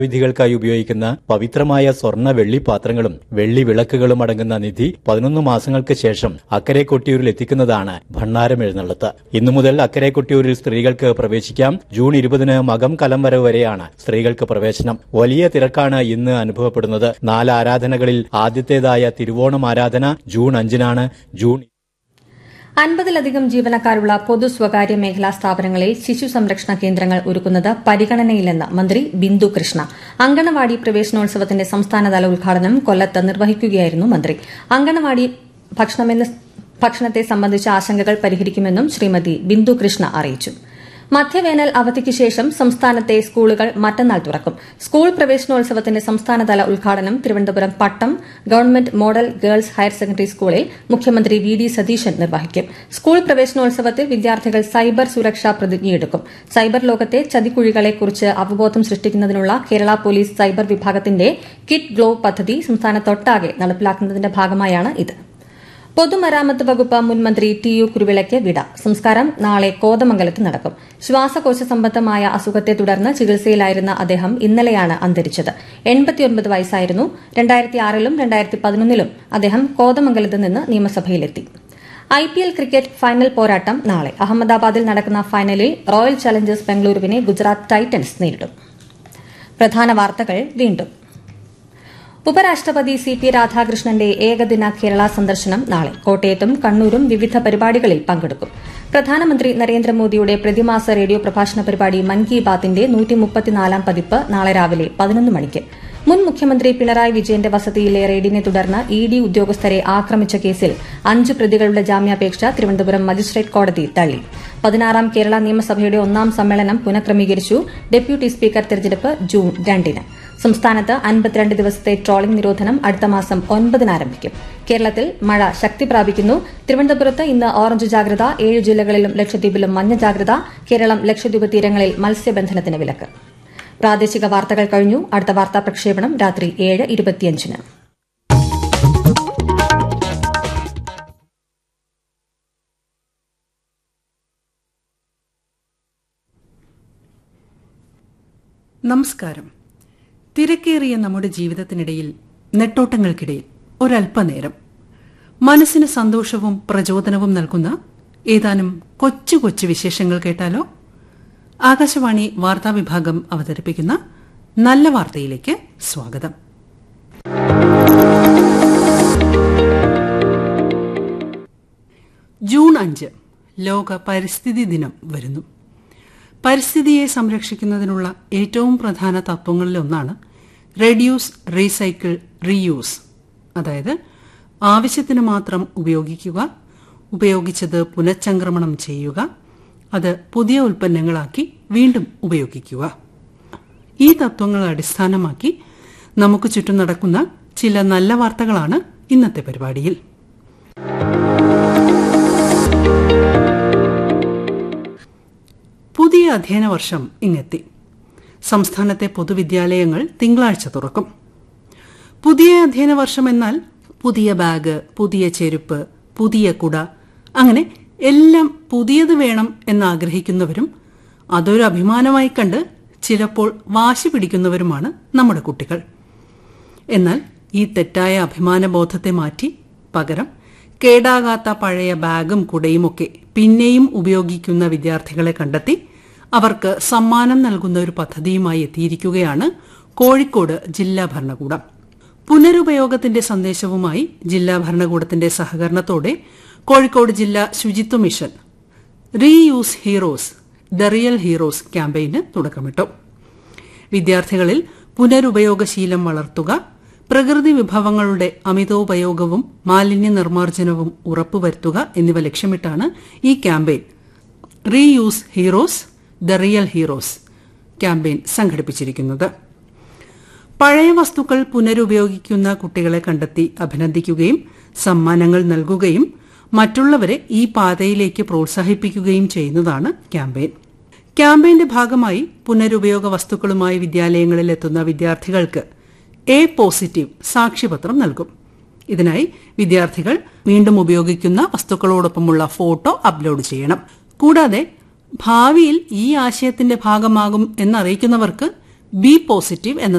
വിധികൾക്കായി ഉപയോഗിക്കുന്ന പവിത്രമായ സ്വർണ്ണ വെള്ളി പാത്രങ്ങളും വെള്ളി വിളക്കുകളും അടങ്ങുന്ന നിധി 11 മാസങ്ങൾക്ക് ശേഷം അക്കരെ കൊട്ടിയൂരിൽ എത്തിക്കുന്നതാണ് ഭണ്ണാരം എഴുന്നള്ളത്ത്. ഇന്നു മുതൽ അക്കരെ കൊട്ടിയൂരിൽ സ്ത്രീകൾക്ക് പ്രവേശിക്കാം. ജൂൺ 20 മകം കലം വരവ് വരെയാണ് സ്ത്രീകൾക്ക് പ്രവേശനം. വലിയ തിരക്കാണ് ഇന്ന് അനുഭവപ്പെടുന്നത്. 4 ആരാധനകളിൽ ആദ്യത്തേതായ തിരുവോണം ആരാധന ജൂൺ 5-നാണ്. ജൂൺ 50-ലധികം ജീവനക്കാരുള്ള പൊതു സ്വകാര്യ മേഖലാ സ്ഥാപനങ്ങളിൽ ശിശു സംരക്ഷണ കേന്ദ്രങ്ങൾ ഒരുക്കുന്നത് പരിഗണനയിലെന്ന് മന്ത്രി ബിന്ദു കൃഷ്ണ. അങ്കണവാടി പ്രവേശനോത്സവത്തിന്റെ സംസ്ഥാനതല ഉദ്ഘാടനം കൊല്ലത്ത് നിർവഹിക്കുകയായിരുന്നു മന്ത്രി. അങ്കണവാടി ഭക്ഷണത്തെ സംബന്ധിച്ച ആശങ്കകൾ പരിഹരിക്കുമെന്നും ശ്രീമതി ബിന്ദു കൃഷ്ണ അറിയിച്ചു. മധ്യവേനൽ അവധിക്ക് ശേഷം സംസ്ഥാനത്തെ സ്കൂളുകൾ മറ്റന്നാൾ തുറക്കും. സ്കൂൾ പ്രവേശനോത്സവത്തിന്റെ സംസ്ഥാനതല ഉദ്ഘാടനം തിരുവനന്തപുരം പട്ടം government model girls higher secondary സ്കൂളിൽ മുഖ്യമന്ത്രി വി.ഡി. സതീശൻ നിർവഹിക്കും. സ്കൂൾ പ്രവേശനോത്സവത്തിൽ വിദ്യാർത്ഥികൾ സൈബർ സുരക്ഷാ പ്രതിജ്ഞയെടുക്കും. സൈബർ ലോകത്തെ ചതിക്കുഴികളെക്കുറിച്ച് അവബോധം സൃഷ്ടിക്കുന്നതിനുള്ള കേരള പോലീസ് സൈബർ വിഭാഗത്തിന്റെ കിഡ് ഗ്ലോ പദ്ധതി സംസ്ഥാനത്തൊട്ടാകെ നടപ്പിലാക്കുന്നതിന്റെ ഭാഗമായാണ് ഇത്. പൊതുമരാമത്ത് വകുപ്പ് മുൻമന്ത്രി ടി യു കുരുവിളയ്ക്ക് വിട. സംസ്കാരം നാളെ കോതമംഗലത്ത് നടക്കും. ശ്വാസകോശ സംബന്ധമായ അസുഖത്തെ തുടർന്ന് ചികിത്സയിലായിരുന്ന അദ്ദേഹം ഇന്നലെയാണ് അന്തരിച്ചത്. 89 വയസ്സായിരുന്നു. 2006-ലും 2011-ലും അദ്ദേഹം കോതമംഗലത്ത് നിന്ന് നിയമസഭയിലെത്തി. IPL ക്രിക്കറ്റ് ഫൈനൽ പോരാട്ടം നാളെ. അഹമ്മദാബാദിൽ നടക്കുന്ന ഫൈനലിൽ റോയൽ ചലഞ്ചേഴ്സ് ബംഗളൂരുവിനെ ഗുജറാത്ത് ടൈറ്റൻസ് നേരിടും. പ്രധാന വാർത്തകൾ വീണ്ടും. ഉപരാഷ്ട്രപതി CP രാധാകൃഷ്ണന്റെ ഏകദിന കേരള സന്ദർശനം നാളെ. കോട്ടയത്തും കണ്ണൂരും വിവിധ പരിപാടികളിൽ പങ്കെടുക്കും. പ്രധാനമന്ത്രി നരേന്ദ്രമോദിയുടെ പ്രതിമാസ റേഡിയോ പ്രഭാഷണ പരിപാടി മൻ കി ബാത്തിന്റെ 134-ാം പതിപ്പ് നാളെ രാവിലെ 11 മണിക്ക്. മുൻ മുഖ്യമന്ത്രി പിണറായി വിജയന്റെ വസതിയിലെ റെയ്ഡിനെ തുടർന്ന് ED ഉദ്യോഗസ്ഥരെ ആക്രമിച്ച കേസിൽ 5 പ്രതികളുടെ ജാമ്യാപേക്ഷ തിരുവനന്തപുരം മജിസ്ട്രേറ്റ് കോടതി തള്ളി. 16-ാം കേരള നിയമസഭയുടെ 1-ാം സമ്മേളനം പുനഃക്രമീകരിച്ചു. ഡെപ്യൂട്ടി സ്പീക്കർ തെരഞ്ഞെടുപ്പ് ജൂൺ 2-ന്. സംസ്ഥാനത്ത് 52 ദിവസത്തെ ട്രോളിംഗ് നിരോധനം അടുത്ത മാസം 9-ന് ആരംഭിക്കും. കേരളത്തിൽ മഴ ശക്തി പ്രാപിക്കുന്നു. തിരുവനന്തപുരത്ത് ഇന്ന് ഓറഞ്ച് ജാഗ്രത. 7 ജില്ലകളിലും ലക്ഷദ്വീപിലും മഞ്ഞ ജാഗ്രത. കേരളം ലക്ഷദ്വീപ് തീരങ്ങളിൽ മത്സ്യബന്ധനത്തിന് വിലക്ക്. പ്രാദേശിക വാർത്തകൾ കഴിഞ്ഞു. അടുത്ത വാർത്താ പ്രക്ഷേപണം രാത്രി 7:25-ന്. നമസ്കാരം. തിരക്കേറിയ നമ്മുടെ ജീവിതത്തിനിടയിൽ, നെട്ടോട്ടങ്ങൾക്കിടയിൽ ഒരല്പനേരം മനസ്സിന് സന്തോഷവും പ്രചോദനവും നൽകുന്ന ഏതാനും കൊച്ചു കൊച്ചു വിശേഷങ്ങൾ കേട്ടാലോ? ആകാശവാണി വാർത്താവിഭാഗം അവതരിപ്പിക്കുന്ന നല്ല വാർത്തയിലേക്ക് സ്വാഗതം. ജൂൺ 5 ലോക പരിസ്ഥിതി ദിനം വരുന്നു. പരിസ്ഥിതിയെ സംരക്ഷിക്കുന്നതിനുള്ള ഏറ്റവും പ്രധാന തത്വങ്ങളിലൊന്നാണ് റെഡ്യൂസ്, റീസൈക്കിൾ, റീയൂസ്. അതായത് ആവശ്യത്തിന് മാത്രം ഉപയോഗിക്കുക, ഉപയോഗിച്ചത് പുനഃചംക്രമണം ചെയ്യുക, അത് പുതിയ ഉൽപ്പന്നങ്ങളാക്കി വീണ്ടും ഉപയോഗിക്കുക. ഈ തത്വങ്ങൾ അടിസ്ഥാനമാക്കി നമുക്ക് ചുറ്റും നടക്കുന്ന ചില നല്ല വാർത്തകളാണ് ഇന്നത്തെ പരിപാടിയിൽ. പുതിയ അധ്യയന വർഷം ഇങ്ങെത്തി. സംസ്ഥാനത്തെ പൊതുവിദ്യാലയങ്ങൾ തിങ്കളാഴ്ച തുറക്കും. പുതിയ അധ്യയന വർഷം എന്നാൽ പുതിയ ബാഗ്, പുതിയ ചെരുപ്പ്, പുതിയ കുട, അങ്ങനെ എല്ലാം പുതിയത് വേണം എന്നാഗ്രഹിക്കുന്നവരും അതൊരു അഭിമാനമായി കണ്ട് ചിലപ്പോൾ വാശി പിടിക്കുന്നവരുമാണ് നമ്മുടെ കുട്ടികൾ. എന്നാൽ ഈ തെറ്റായ അഭിമാനബോധത്തെ മാറ്റി പകരം കേടാകാത്ത പഴയ ബാഗും കുടയുമൊക്കെ പിന്നെയും ഉപയോഗിക്കുന്ന വിദ്യാർത്ഥികളെ കണ്ടെത്തി അവർക്ക് സമ്മാനം നൽകുന്ന ഒരു പദ്ധതിയുമായി എത്തിയിരിക്കുകയാണ് കോഴിക്കോട് ജില്ലാ ഭരണകൂടം. പുനരുപയോഗത്തിന്റെ സന്ദേശവുമായി ജില്ലാ ഭരണകൂടത്തിന്റെ സഹകരണത്തോടെ കോഴിക്കോട് ജില്ലാ ശുചിത്വ mission reuse heroes, the real heroes ക്യാമ്പയിന് തുടക്കമിട്ടു. വിദ്യാർത്ഥികളിൽ പുനരുപയോഗശീലം വളർത്തുക, പ്രകൃതി വിഭവങ്ങളുടെ അമിതോപയോഗവും മാലിന്യ നിർമ്മാർജ്ജനവും ഉറപ്പുവരുത്തുക എന്നിവ ലക്ഷ്യമിട്ടാണ് ഈ campaign reuse heroes, the real heroes campaign സംഘടിപ്പിച്ചിരിക്കുന്നത്. പഴയ വസ്തുക്കൾ പുനരുപയോഗിക്കുന്ന കുട്ടികളെ കണ്ടെത്തി അഭിനന്ദിക്കുകയും സമ്മാനങ്ങൾ നൽകുകയും മറ്റുള്ളവരെ ഈ പാതയിലേക്ക് പ്രോത്സാഹിപ്പിക്കുകയും ചെയ്യുന്നതാണ് ക്യാമ്പയിൻ. ക്യാമ്പയിന്റെ ഭാഗമായി പുനരുപയോഗ വസ്തുക്കളുമായി വിദ്യാലയങ്ങളിൽ എത്തുന്ന വിദ്യാർത്ഥികൾക്ക് A+ സാക്ഷ്യപത്രം നൽകും. ഇതിനായി വിദ്യാർത്ഥികൾ വീണ്ടും ഉപയോഗിക്കുന്ന വസ്തുക്കളോടൊപ്പമുള്ള ഫോട്ടോ അപ്ലോഡ് ചെയ്യണം. കൂടാതെ ഭാവിയിൽ ഈ ആശയത്തിന്റെ ഭാഗമാകും എന്നറിയിക്കുന്നവർക്ക് ബി പോസിറ്റീവ് എന്ന